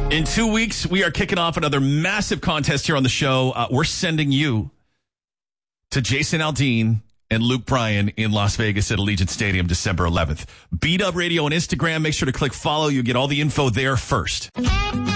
In 2 weeks, we are kicking off another massive contest here on the show. We're sending you to Jason Aldean and Luke Bryan in Las Vegas at Allegiant Stadium, December 11th. B-Dub Radio on Instagram. Make sure to click follow. You get all the info there first.